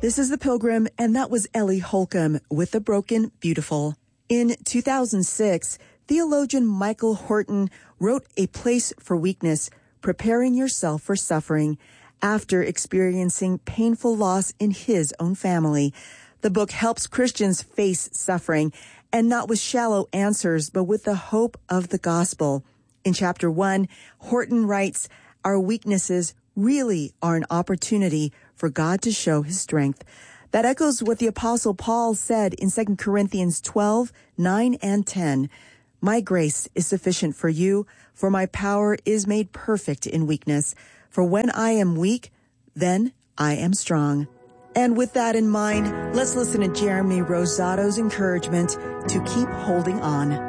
This is The Pilgrim, and that was Ellie Holcomb with The Broken Beautiful. In 2006, theologian Michael Horton wrote A Place for Weakness, Preparing Yourself for Suffering, after experiencing painful loss in his own family. The book helps Christians face suffering, and not with shallow answers, but with the hope of the gospel. In Chapter 1, Horton writes, "Our weaknesses really are an opportunity for God to show his strength." That echoes what the Apostle Paul said in 2 Corinthians 12, 9 and 10. "My grace is sufficient for you, for my power is made perfect in weakness. For when I am weak, then I am strong." And with that in mind, let's listen to Jeremy Rosato's encouragement to keep holding on.